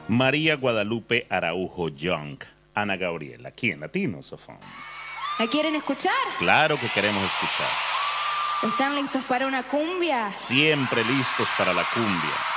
María Guadalupe Araujo Young, Ana Gabriel, aquí en Latino Sofón. ¿La quieren escuchar? Claro que queremos escuchar. ¿Están listos para una cumbia? Siempre listos para la cumbia.